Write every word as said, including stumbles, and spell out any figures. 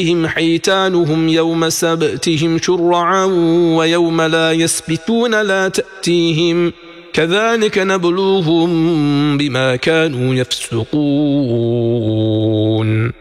هم حيتانهم يوم سبتهم شرعا ويوم لا يسبتون لا تأتيهم كذلك نبلوهم بما كانوا يفسقون